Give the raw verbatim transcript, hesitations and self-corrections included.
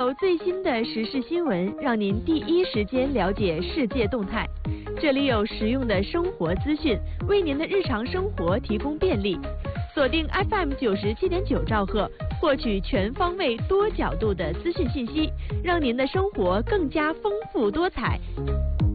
有最新的时事新闻，让您第一时间了解世界动态。这里有实用的生活资讯，为您的日常生活提供便利。锁定 F M 九十七点九兆赫，获取全方位、多角度的资讯信息，让您的生活更加丰富多彩。